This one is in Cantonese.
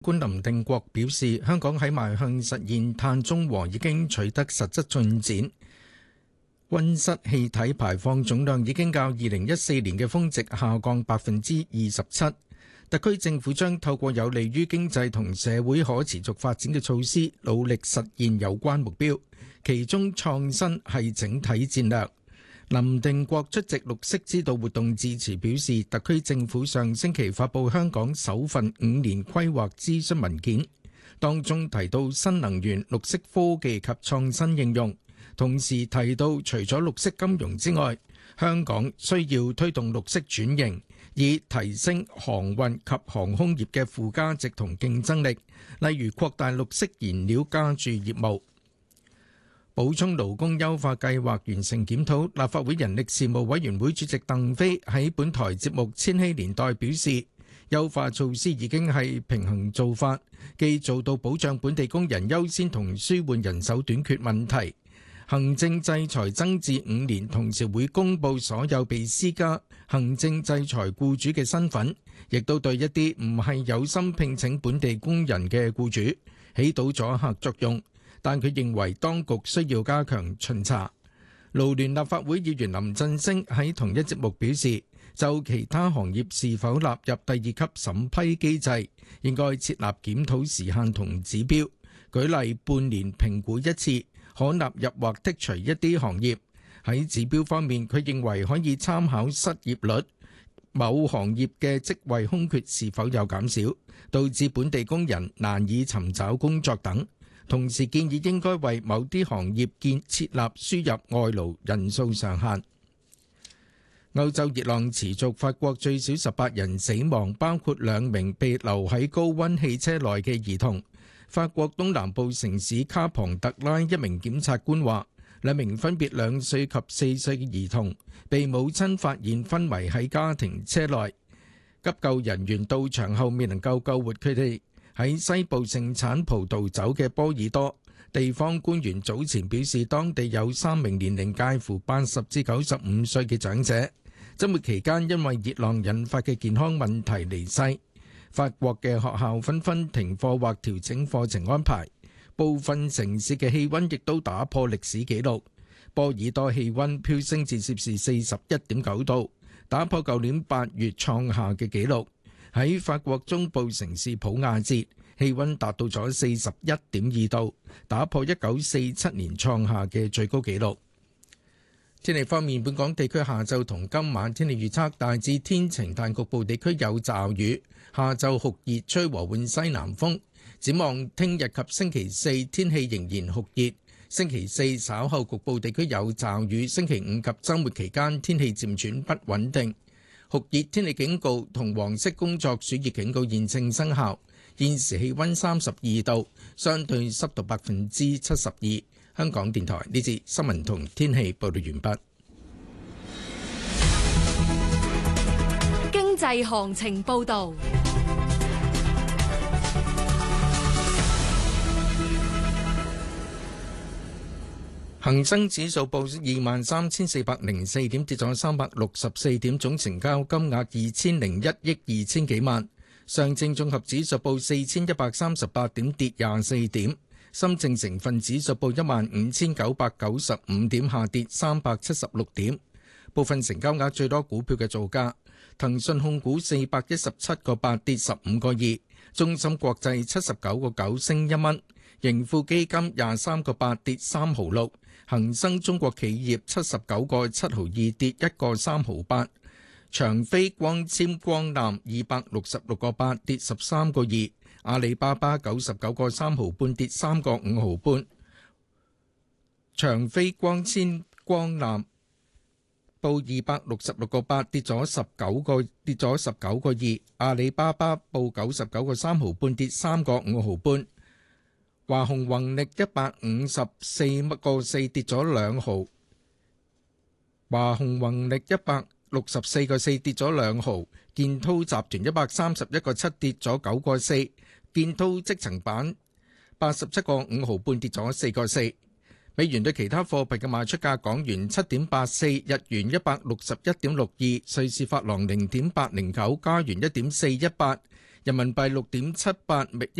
官林定國表示，香港喺邁向實現碳中和已經取得實質進展，溫室氣體排放總量已經較2014年嘅峰值下降27%。特區政府將透過有利於經濟同社會可持續發展嘅措施，努力實現有關目標，其中創新係整體戰略。林定國出席綠色之道活動致辭表示，特區政府上星期發布香港首份5年規劃諮詢文件，當中提到新能源、綠色科技及創新應用，同時提到除咗綠色金融之外，香港需要推動綠色轉型，以提升航運及航空業嘅附加值同競爭力，例如擴大綠色燃料加注業務。補充勞工優化計劃完成檢討，立法會人力事務委員會主席鄧飛喺本台節目《千禧年代》表示，優化措施已經係平衡做法，既做到保障本地工人優先同舒緩人手短缺問題。行政制裁增至5年，同時會公布所有被施加行政制裁僱主嘅身份，亦都對一啲唔係有心聘請本地工人嘅僱主起到阻嚇作用。但佢認為當局需要加強巡查。勞聯立法會議員林振昇喺同一節目表示，就其他行業是否納入第二級審批機制，應該設立檢討時限同指標，舉例半年評估一次，可納入或剔除一啲行業。喺指標方面，佢認為可以參考失業率、某行業嘅職位空缺是否有減少，導致本地工人難以尋找工作等。同時建議應該為某啲行業設立輸入外勞人數上限。歐洲熱浪持續，法國最少18人死亡，包括2名被留喺高溫汽車內嘅兒童。法國東南部城市卡龐特拉一名檢察官話，2名分別2歲及4歲嘅兒童被母親發現昏迷喺家庭車內，急救人員到場後未能夠救活佢哋。喺西部盛產葡萄酒嘅波爾多，地方官員早前表示，當地有3名年齡介乎80至95歲嘅長者，週末期間因為熱浪引發嘅健康問題離世。法國嘅學校紛紛停課或調整課程安排，部分城市嘅氣溫亦都打破歷史紀錄。波爾多氣溫飆升至攝氏41.9度，打破舊年8月創下嘅紀錄。喺法國中部城市普亞捷，氣溫達到咗41.2度，打破1947年創下嘅最高紀錄。天氣方面，本港地區下晝同今晚天氣預測大致天晴，但局部地區有驟雨。下晝酷熱，吹和緩西南風。展望聽日及星期四天氣仍然酷熱，星期四稍後局部地區有驟雨，星期五及週末期間天氣漸轉不穩定。酷熱天氣警告同黃色工作暑熱警告現正生效。現時氣溫32度，相對濕度72%。香港電台呢節新聞同天氣報道完畢。 經濟行情報道。 恒生指數報23,404點，跌咗364點，總成交金額2001億2000幾萬。上證綜合指數報4138點，跌24點。深證成分指數報15,995點，下跌376點。部分成交額最多股票嘅造價：騰訊控股417個8，跌15個2；中芯國際79個9，升1蚊；盈富基金23個8，跌3毫6；恒生中國企業79個7毫2，跌1個3毫8；長飛光纖光纜266個8，跌13個2；阿里巴巴99個3毫半，跌3個5毫半；長飛光纖光纜報266個8，跌咗19個2；阿里巴巴報99個3毫半，跌3個5毫半；華虹宏力154個4，跌咗2毫；華虹宏力164個4，跌咗2毫；建滔集團131個7，跌咗9個4；建滔積層板87個5毫半，跌咗4個4。美元對其他貨幣嘅賣出價：港元7.84，日元161.62，瑞士法郎0.809，加元1.418， 人民幣6.78美